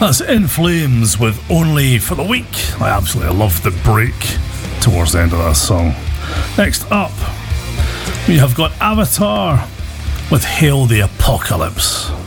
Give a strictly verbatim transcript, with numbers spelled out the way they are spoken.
That's In Flames with Only for the Week. I absolutely love the break towards the end of that song. Next up, we have got Avatar with Hail the Apocalypse.